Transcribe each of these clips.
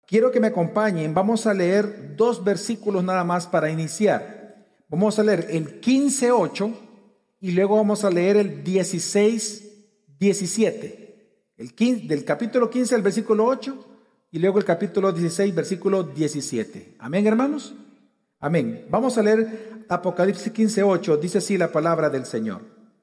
Quiero que me acompañen. Vamos a leer 2 versículos nada más para iniciar. Vamos a leer el 15:8 y luego vamos a leer el 16:17. Del capítulo 15 al versículo 8 y luego el capítulo 16, versículo 17. Amén, hermanos. Amén. Vamos a leer Apocalipsis 15:8. Dice así la palabra del Señor.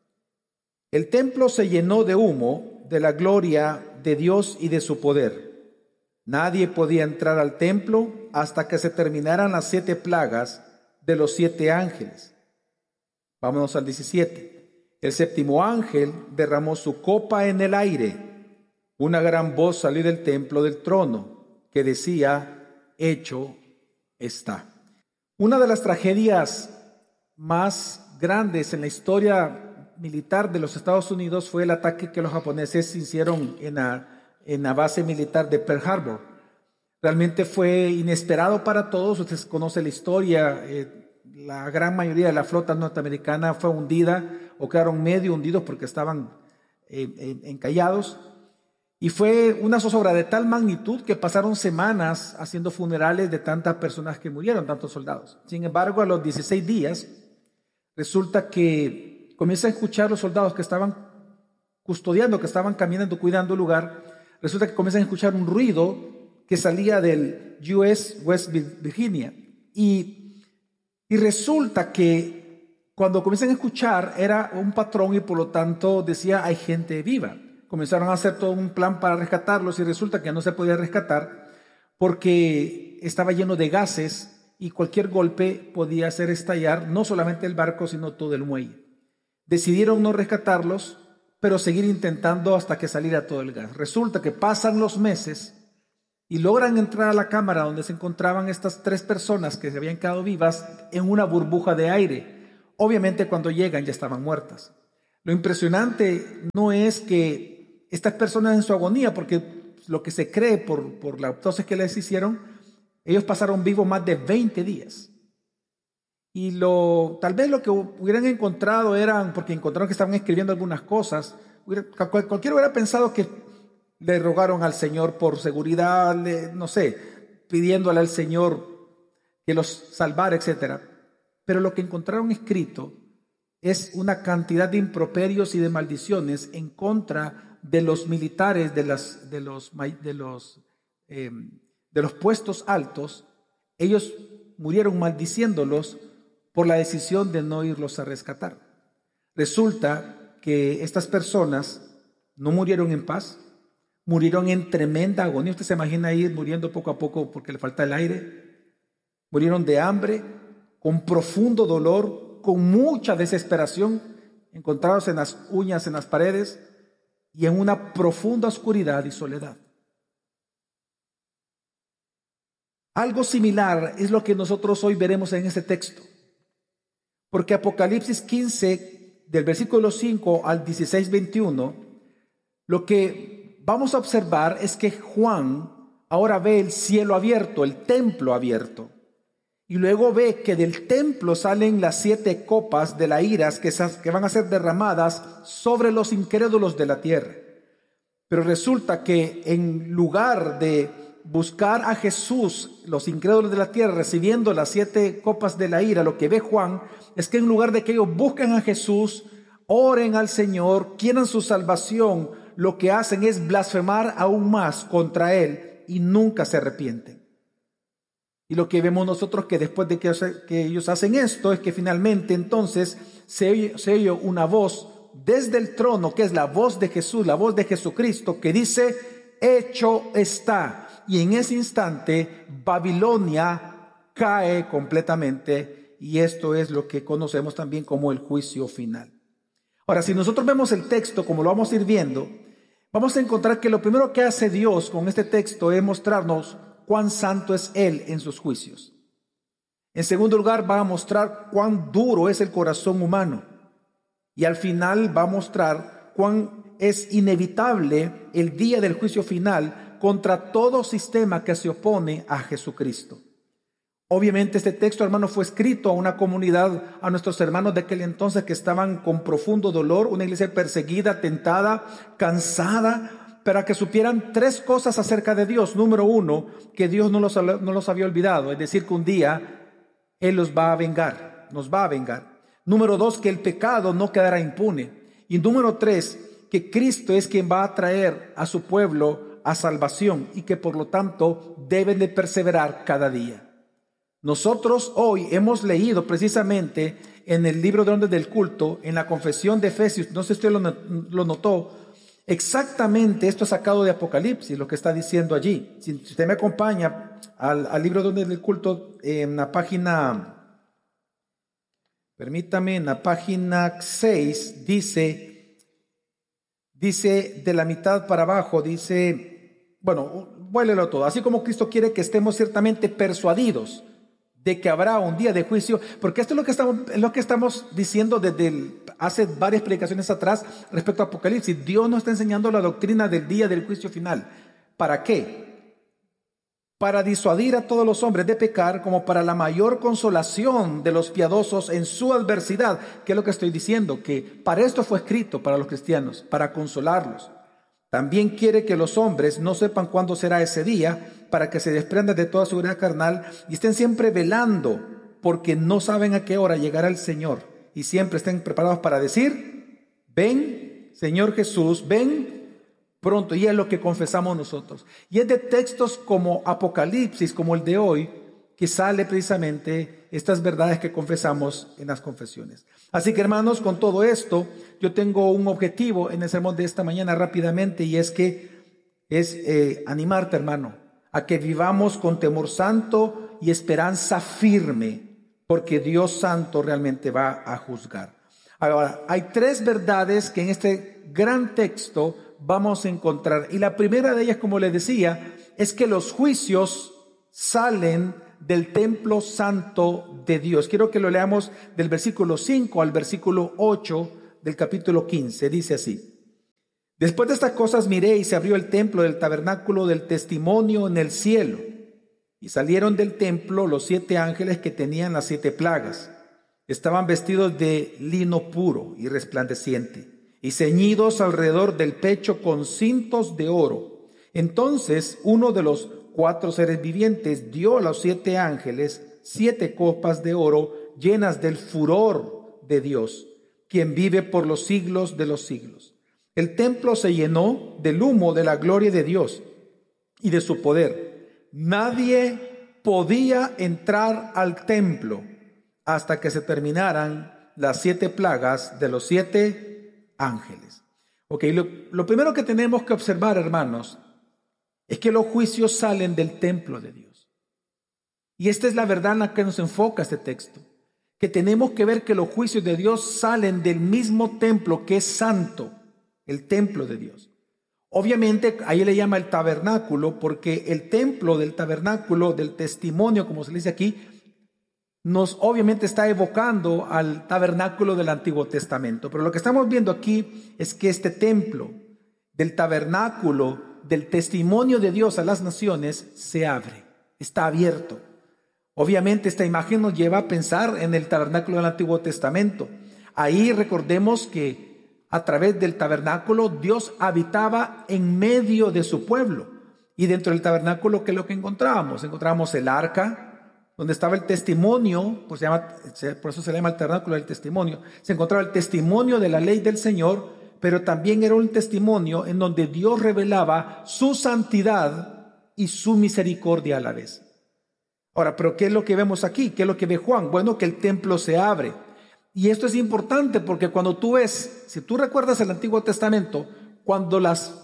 El templo se llenó de humo, de la gloria de Dios y de su poder. Nadie podía entrar al templo hasta que se terminaran las 7 plagas de los 7 ángeles. Vámonos al 17. El 7º ángel derramó su copa en el aire. Una gran voz salió del templo del trono que decía: hecho está. Una de las tragedias más grandes en la historia militar de los Estados Unidos fue el ataque que los japoneses hicieron en la base militar de Pearl Harbor. Realmente fue inesperado para todos. Ustedes conocen la historia. La gran mayoría de la flota norteamericana fue hundida o quedaron medio hundidos porque estaban encallados. Y fue una zozobra de tal magnitud que pasaron semanas haciendo funerales de tantas personas que murieron, tantos soldados. Sin embargo, a los 16 días, resulta que comienzan a escuchar los soldados que estaban custodiando, que estaban caminando, cuidando el lugar. Resulta que comienzan a escuchar un ruido que salía del US West Virginia. Y resulta que cuando comienzan a escuchar era un patrón y por lo tanto decía: hay gente viva. Comenzaron a hacer todo un plan para rescatarlos y resulta que no se podía rescatar porque estaba lleno de gases y cualquier golpe podía hacer estallar no solamente el barco sino todo el muelle. Decidieron no rescatarlos, pero seguir intentando hasta que saliera todo el gas. Resulta que pasan los meses y logran entrar a la cámara donde se encontraban estas 3 personas que se habían quedado vivas en una burbuja de aire. Obviamente cuando llegan ya estaban muertas. Lo impresionante no es que estas personas en su agonía, porque lo que se cree por la autopsia que les hicieron, ellos pasaron vivos más de 20 días. Y tal vez lo que hubieran encontrado eran, porque encontraron que estaban escribiendo algunas cosas, cualquiera hubiera pensado que le rogaron al Señor por seguridad, no sé, pidiéndole al Señor que los salvara, etc. Pero lo que encontraron escrito es una cantidad de improperios y de maldiciones en contra de los militares de los puestos altos. Ellos murieron maldiciéndolos por la decisión de no irlos a rescatar. Resulta que estas personas no murieron en paz, murieron en tremenda agonía. Usted se imagina ir muriendo poco a poco porque le falta el aire. Murieron de hambre, con profundo dolor, con mucha desesperación, encontrados en las uñas, en las paredes y en una profunda oscuridad y soledad. Algo similar es lo que nosotros hoy veremos en este texto, porque Apocalipsis 15, del versículo 5 al 16:21, lo que vamos a observar es que Juan ahora ve el cielo abierto, el templo abierto, y luego ve que del templo salen las 7 copas de la ira que van a ser derramadas sobre los incrédulos de la tierra. Pero resulta que en lugar de buscar a Jesús, los incrédulos de la tierra recibiendo las 7 copas de la ira, lo que ve Juan es que en lugar de que ellos busquen a Jesús, oren al Señor, quieran su salvación, lo que hacen es blasfemar aún más contra Él y nunca se arrepienten. Y lo que vemos nosotros que después de que ellos hacen esto es que finalmente entonces se oye una voz desde el trono, que es la voz de Jesús, la voz de Jesucristo, que dice: hecho está. Y en ese instante Babilonia cae completamente, y esto es lo que conocemos también como el juicio final. Ahora, si nosotros vemos el texto como lo vamos a ir viendo, vamos a encontrar que lo primero que hace Dios con este texto es mostrarnos cuán santo es Él en sus juicios. En segundo lugar, va a mostrar cuán duro es el corazón humano. Y al final va a mostrar cuán es inevitable el día del juicio final contra todo sistema que se opone a Jesucristo. Obviamente este texto, hermano, fue escrito a una comunidad, a nuestros hermanos de aquel entonces que estaban con profundo dolor, una iglesia perseguida, tentada, cansada para que supieran 3 cosas acerca de Dios. Número 1, que Dios no los había olvidado, es decir, que un día Él los va a vengar, nos va a vengar. Número 2, que el pecado no quedará impune. Y número 3, que Cristo es quien va a traer a su pueblo a salvación y que por lo tanto deben de perseverar cada día. Nosotros hoy hemos leído precisamente en el libro de Hombres del Culto, en la confesión de Efesios, no sé si usted lo notó, exactamente esto sacado de Apocalipsis, lo que está diciendo allí. Si usted me acompaña al libro de Hombres del Culto, en la página, permítame, en la página 6, dice de la mitad para abajo, dice, bueno, vuélvelo todo, así como Cristo quiere que estemos ciertamente persuadidos de que habrá un día de juicio, porque esto es lo que estamos diciendo desde hace varias predicaciones atrás respecto a Apocalipsis. Dios nos está enseñando la doctrina del día del juicio final. ¿Para qué? Para disuadir a todos los hombres de pecar, como para la mayor consolación de los piadosos en su adversidad. ¿Qué es lo que estoy diciendo? Que para esto fue escrito para los cristianos, para consolarlos. También quiere que los hombres no sepan cuándo será ese día, para que se desprendan de toda seguridad carnal y estén siempre velando, porque no saben a qué hora llegará el Señor. Y siempre estén preparados para decir, ven, Señor Jesús, ven pronto. Y es lo que confesamos nosotros. Y es de textos como Apocalipsis, como el de hoy, que sale precisamente estas verdades que confesamos en las confesiones. Así que, hermanos, con todo esto, yo tengo un objetivo en el sermón de esta mañana rápidamente, y es animarte, hermano, a que vivamos con temor santo y esperanza firme, porque Dios santo realmente va a juzgar. Ahora, hay 3 verdades que en este gran texto vamos a encontrar, y la primera de ellas, como les decía, es que los juicios salen del templo santo de Dios. Quiero que lo leamos del versículo 5 al versículo 8 del capítulo 15. Dice así: Después de estas cosas miré y se abrió el templo del tabernáculo del testimonio en el cielo, y salieron del templo los 7 ángeles que tenían las 7 plagas. Estaban vestidos de lino puro y resplandeciente, y ceñidos alrededor del pecho con cintos de oro. Entonces uno de los 4 seres vivientes dio a los 7 ángeles 7 copas de oro llenas del furor de Dios, quien vive por los siglos de los siglos. El templo se llenó del humo de la gloria de Dios y de su poder. Nadie podía entrar al templo hasta que se terminaran las 7 plagas de los 7 ángeles. Ok, lo primero que tenemos que observar, hermanos, es que los juicios salen del templo de Dios. Y esta es la verdad en la que nos enfoca este texto, que tenemos que ver que los juicios de Dios salen del mismo templo que es santo, el templo de Dios. Obviamente ahí le llama el tabernáculo, porque el templo del tabernáculo del testimonio, como se dice aquí, nos obviamente está evocando al tabernáculo del Antiguo Testamento. Pero lo que estamos viendo aquí es que este templo del tabernáculo del testimonio de Dios a las naciones se abre, está abierto. Obviamente esta imagen nos lleva a pensar en el tabernáculo del Antiguo Testamento. Ahí recordemos que a través del tabernáculo Dios habitaba en medio de su pueblo, y dentro del tabernáculo, ¿qué es lo que encontrábamos? Encontrábamos el arca, donde estaba el testimonio, por eso se llama el tabernáculo del testimonio. Se encontraba el testimonio de la ley del Señor, pero también era un testimonio en donde Dios revelaba su santidad y su misericordia a la vez. Ahora, ¿pero qué es lo que vemos aquí? ¿Qué es lo que ve Juan? Bueno, que el templo se abre. Y esto es importante porque cuando tú ves, si tú recuerdas el Antiguo Testamento, cuando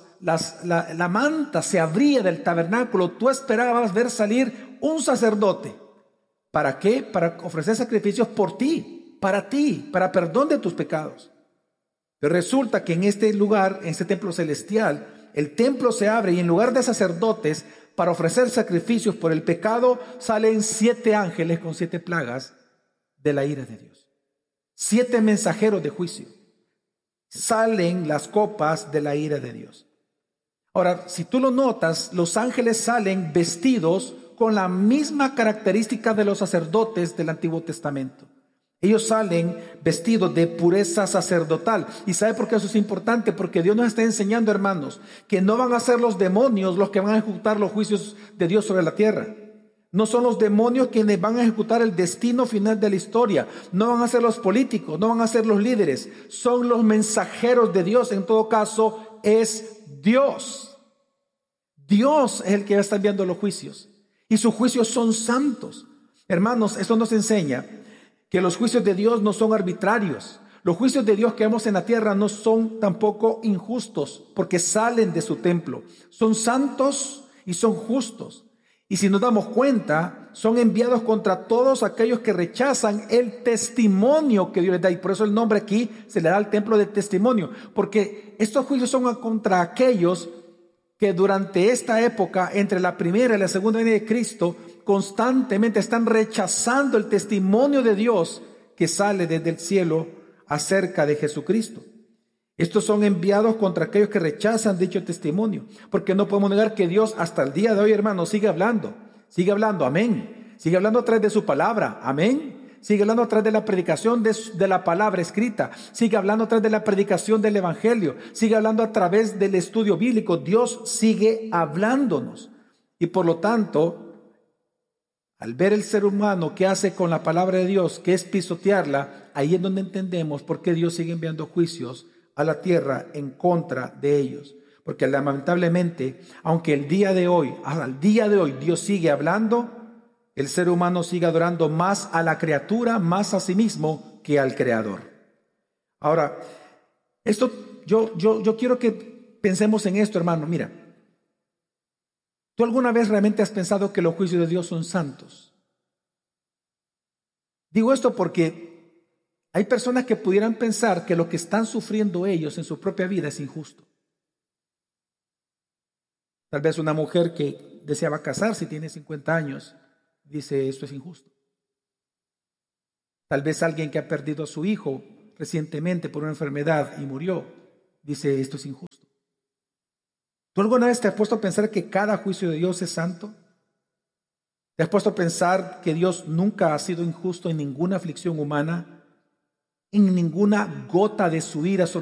la manta se abría del tabernáculo, tú esperabas ver salir un sacerdote. ¿Para qué? Para ofrecer sacrificios por ti, para perdón de tus pecados. Pero resulta que en este lugar, en este templo celestial, el templo se abre y en lugar de sacerdotes para ofrecer sacrificios por el pecado, salen 7 ángeles con 7 plagas de la ira de Dios. 7 mensajeros de juicio. Salen las copas de la ira de Dios. Ahora, si tú lo notas, los ángeles salen vestidos con la misma característica de los sacerdotes del Antiguo Testamento. Ellos salen vestidos de pureza sacerdotal. ¿Y sabe por qué eso es importante? Porque Dios nos está enseñando, hermanos, que no van a ser los demonios los que van a ejecutar los juicios de Dios sobre la tierra. No son los demonios quienes van a ejecutar el destino final de la historia. No van a ser los políticos, no van a ser los líderes. Son los mensajeros de Dios. En todo caso, es Dios. Dios es el que va a estar enviando los juicios. Y sus juicios son santos. Hermanos, esto nos enseña que los juicios de Dios no son arbitrarios. Los juicios de Dios que vemos en la tierra no son tampoco injustos, porque salen de su templo. Son santos y son justos. Y si nos damos cuenta, son enviados contra todos aquellos que rechazan el testimonio que Dios les da. Y por eso el nombre aquí se le da al templo del testimonio. Porque estos juicios son contra aquellos que durante esta época, entre la primera y la segunda venida de Cristo, constantemente están rechazando el testimonio de Dios que sale desde el cielo acerca de Jesucristo. Estos son enviados contra aquellos que rechazan dicho testimonio, porque no podemos negar que Dios hasta el día de hoy, hermanos, sigue hablando, amén. Sigue hablando a través de su palabra, amén. Sigue hablando a través de la predicación de la palabra escrita. Sigue hablando a través de la predicación del evangelio. Sigue hablando a través del estudio bíblico. Dios sigue hablándonos. Y por lo tanto, al ver el ser humano que hace con la palabra de Dios, que es pisotearla, ahí es donde entendemos por qué Dios sigue enviando juicios a la tierra en contra de ellos. Porque lamentablemente, aunque al día de hoy Dios sigue hablando, el ser humano sigue adorando más a la criatura, más a sí mismo que al Creador. Ahora, esto yo quiero que pensemos en esto, hermano. Mira, ¿tú alguna vez realmente has pensado que los juicios de Dios son santos? Digo esto porque hay personas que pudieran pensar que lo que están sufriendo ellos en su propia vida es injusto. Tal vez una mujer que deseaba casarse y tiene 50 años dice, esto es injusto. Tal vez alguien que ha perdido a su hijo recientemente por una enfermedad y murió, dice, esto es injusto. ¿Tú alguna vez te has puesto a pensar que cada juicio de Dios es santo? ¿Te has puesto a pensar que Dios nunca ha sido injusto en ninguna aflicción humana, en ninguna gota de su ira sobre